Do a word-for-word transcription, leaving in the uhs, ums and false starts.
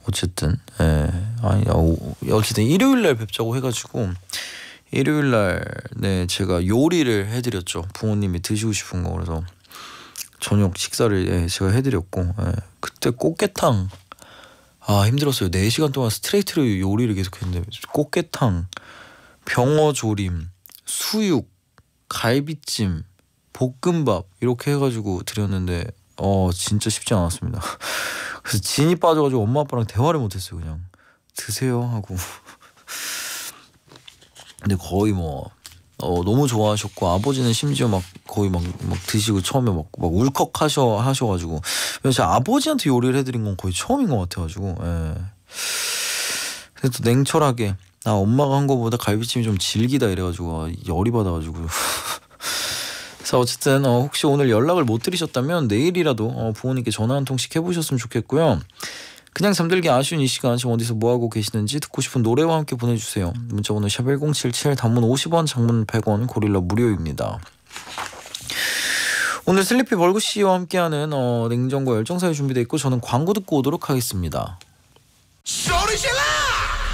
어쨌든 예. 아니 어쨌든 일요일날 뵙자고 해가지고 일요일날 네 제가 요리를 해드렸죠. 부모님이 드시고 싶은 거. 그래서 저녁 식사를 예, 제가 해드렸고 예. 그때 꽃게탕 아 힘들었어요. 네 시간 동안 스트레이트로 요리를 계속했는데 꽃게탕, 병어조림, 수육, 갈비찜, 볶음밥 이렇게 해가지고 드렸는데 어 진짜 쉽지 않았습니다. 그래서 진이 빠져가지고 엄마 아빠랑 대화를 못했어요. 그냥 드세요 하고. 근데 거의 뭐 어, 너무 좋아하셨고 아버지는 심지어 막 거의 막, 막 드시고 처음에 막, 막 울컥 하셔 하셔가지고 그래서 아버지한테 요리를 해드린 건 거의 처음인 것 같아가지고 예. 그래서 냉철하게 나 엄마가 한 거보다 갈비찜이 좀 질기다 이래가지고 열이 받아가지고 그래서 어쨌든 어, 혹시 오늘 연락을 못 드리셨다면 내일이라도 어, 부모님께 전화 한 통씩 해보셨으면 좋겠고요. 그냥 잠들기 아쉬운 이 시간 지금 어디서 뭐하고 계시는지 듣고 싶은 노래와 함께 보내주세요. 문자번호 샵 일공칠칠 단문 오십 원 장문 백 원 고릴라 무료입니다. 오늘 슬리피 벌구씨와 함께하는 어, 냉정과 열정사회 준비되어 있고 저는 광고 듣고 오도록 하겠습니다.